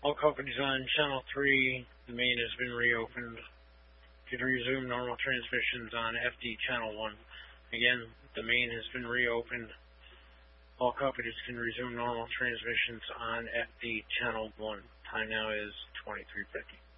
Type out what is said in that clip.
All companies on Channel 3, the main has been reopened. Can resume normal transmissions on FD Channel 1. Again, the main has been reopened. All companies can resume normal transmissions on FD Channel 1. Time now is 23:50.